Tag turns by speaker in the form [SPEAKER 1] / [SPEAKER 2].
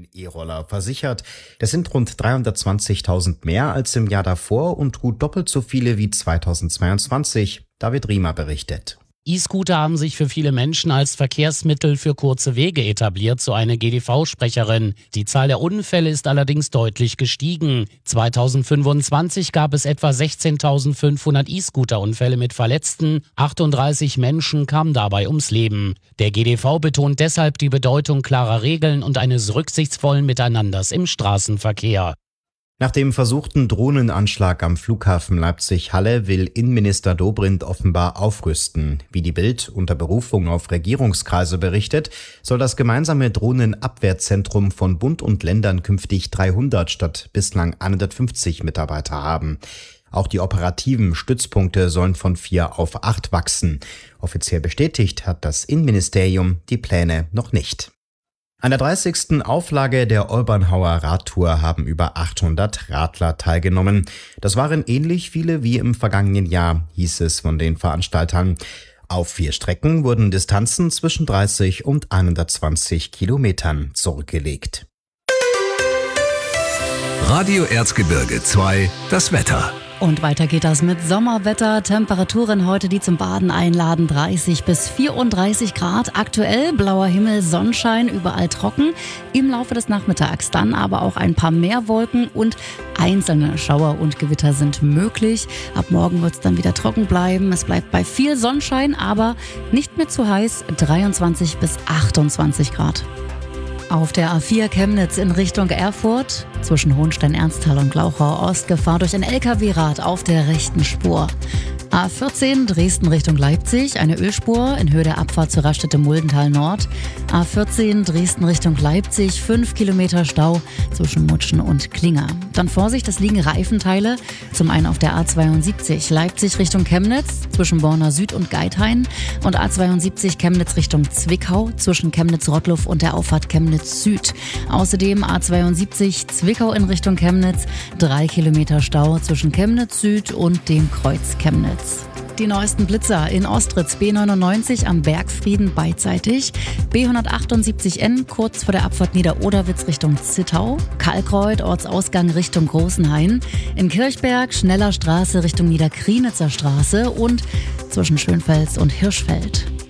[SPEAKER 1] Millionen E-Roller versichert. Das sind rund 320.000 mehr als im Jahr davor und gut doppelt so viele wie 2022. David Riemer berichtet.
[SPEAKER 2] E-Scooter haben sich für viele Menschen als Verkehrsmittel für kurze Wege etabliert, so eine GdV-Sprecherin. Die Zahl der Unfälle ist allerdings deutlich gestiegen. 2025 gab es etwa 16.500 E-Scooter-Unfälle mit Verletzten. 38 Menschen kamen dabei ums Leben. Der GdV betont deshalb die Bedeutung klarer Regeln und eines rücksichtsvollen Miteinanders im Straßenverkehr.
[SPEAKER 1] Nach dem versuchten Drohnenanschlag am Flughafen Leipzig-Halle will Innenminister Dobrindt offenbar aufrüsten. Wie die Bild unter Berufung auf Regierungskreise berichtet, soll das gemeinsame Drohnenabwehrzentrum von Bund und Ländern künftig 300 statt bislang 150 Mitarbeiter haben. Auch die operativen Stützpunkte sollen von 4 auf 8 wachsen. Offiziell bestätigt hat das Innenministerium die Pläne noch nicht. An der 30. Auflage der Olbernhauer Radtour haben über 800 Radler teilgenommen. Das waren ähnlich viele wie im vergangenen Jahr, hieß es von den Veranstaltern. Auf 4 Strecken wurden Distanzen zwischen 30 und 120 Kilometern zurückgelegt.
[SPEAKER 3] Radio Erzgebirge 2, das Wetter.
[SPEAKER 4] Und weiter geht das mit Sommerwetter. Temperaturen heute, die zum Baden einladen, 30 bis 34 Grad. Aktuell blauer Himmel, Sonnenschein, überall trocken. Im Laufe des Nachmittags dann aber auch ein paar mehr Wolken und einzelne Schauer und Gewitter sind möglich. Ab morgen wird es dann wieder trocken bleiben. Es bleibt bei viel Sonnenschein, aber nicht mehr zu heiß, 23 bis 28 Grad. Auf der A4 Chemnitz in Richtung Erfurt, zwischen Hohenstein-Ernsthal und Glauchau-Ost, Gefahr durch ein LKW-Rad auf der rechten Spur. A14 Dresden Richtung Leipzig, eine Ölspur in Höhe der Abfahrt zur Raststätte Muldental Nord. A14 Dresden Richtung Leipzig, 5 Kilometer Stau zwischen Mutschen und Klinger. Dann Vorsicht, es liegen Reifenteile. Zum einen auf der A72 Leipzig Richtung Chemnitz, zwischen Borna Süd und Geithain. Und A72 Chemnitz Richtung Zwickau, zwischen Chemnitz-Rottluff und der Auffahrt Chemnitz Süd. Außerdem A72 Zwickau in Richtung Chemnitz, 3 Kilometer Stau zwischen Chemnitz Süd und dem Kreuz Chemnitz. Die neuesten Blitzer in Ostritz, B99 am Bergfrieden beidseitig, B178N kurz vor der Abfahrt Niederoderwitz Richtung Zittau, Kalkreuth Ortsausgang Richtung Großenhain, in Kirchberg Schneller Straße Richtung Niederkrienitzer Straße und zwischen Schönfels und Hirschfeld.